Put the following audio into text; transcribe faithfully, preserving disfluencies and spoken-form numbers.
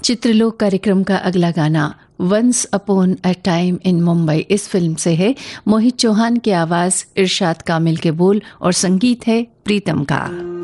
चित्रलोक कार्यक्रम का अगला गाना once upon a time in Mumbai इस फिल्म से है। मोहित चौहान की आवाज, इरशाद कामिल के बोल और संगीत है प्रीतम का।